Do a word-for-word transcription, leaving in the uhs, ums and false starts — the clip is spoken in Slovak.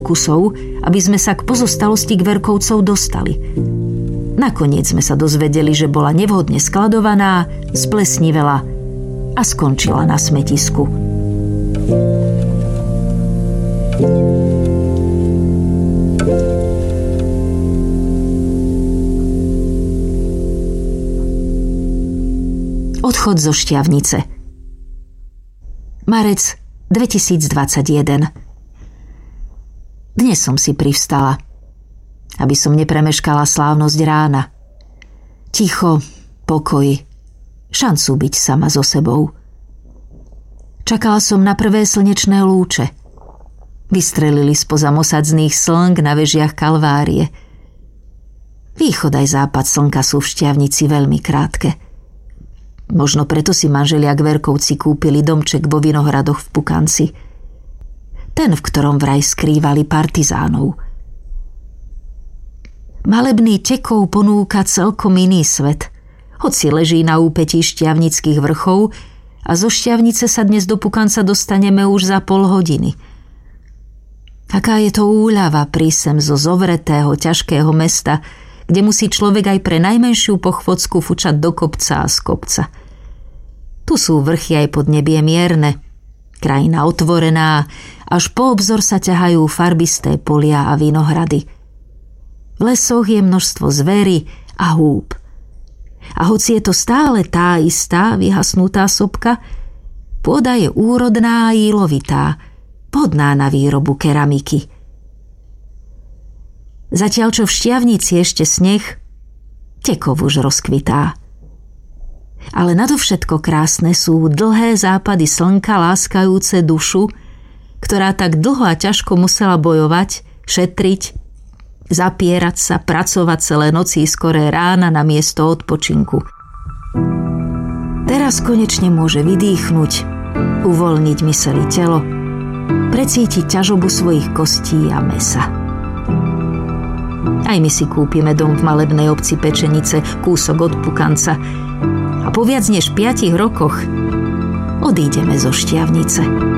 kusov, aby sme sa k pozostalosti Gverkovcov dostali. Nakoniec sme sa dozvedeli, že bola nevhodne skladovaná, splesnivela a skončila na smetisku. Odchod zo Štiavnice. Marec dvetisícdvadsaťjeden. Dnes som si privstala, aby som nepremeškala slávnosť rána. Ticho, pokoj, šancu byť sama so sebou. Čakala som na prvé slnečné lúče. Vystrelili spoza mosadzných slnk na vežiach Kalvárie. Východ aj západ slnka sú v Štiavnici veľmi krátke. Možno preto si manželia Gverkovci kúpili domček vo Vinohradoch v Pukanci. Ten, v ktorom vraj skrývali partizánov. Malebný Tekov ponúka celkom iný svet, hoci leží na úpetí Štiavnických vrchov a zo Štiavnice sa dnes do Pukanca dostaneme už za pol hodiny. Aká je to úľava prísem zo zovretého, ťažkého mesta, kde musí človek aj pre najmenšiu pochvodzku fučať do kopca a z kopca. Tu sú vrchy aj pod nebie mierne, krajina otvorená, až po obzor sa ťahajú farbisté polia a vinohrady. V lesoch je množstvo zvery a húb. A hoci je to stále tá istá vyhasnutá sopka, pôda je úrodná a jílovitá, vhodná na výrobu keramiky. Zatiaľ, čo v Štiavnici ešte sneh, Tekov už rozkvitá. Ale nadovšetko krásne sú dlhé západy slnka láskajúce dušu, ktorá tak dlho a ťažko musela bojovať, šetriť, zapierať sa, pracovať celé noci i skoré rána na miesto odpočinku. Teraz konečne môže vydýchnuť, uvoľniť myseľ i telo, precítiť ťažobu svojich kostí a mäsa. Aj my si kúpime dom v malebnej obci Pečenice, kúsok od Pukanca, a po viac než piatich rokoch odídeme zo Štiavnice.